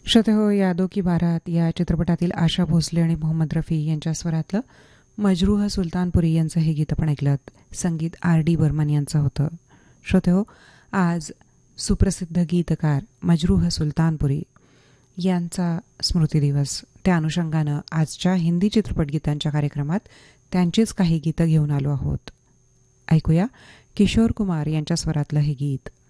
श्रोतेहो, यादो की बारात या चित्रपटातील आशा भोसले आणि मोहम्मद रफी यांच्या स्वरातलं मजरूह सुलतानपुरी यांचं हे गीत आपण ऐकलं. संगीत R.D. बर्मन यांचं होतं. श्रोतेहो, आज सुप्रसिद्ध गीतकार मजरूह सुलतानपुरी यांचा स्मृतिदिवस. त्या अनुषंगानं आजच्या हिंदी चित्रपट गीतांच्या कार्यक्रमात त्यांचीच काही गीतं घेऊन आलो आहोत. ऐकूया किशोर कुमार यांच्या स्वरातलं हे गीत.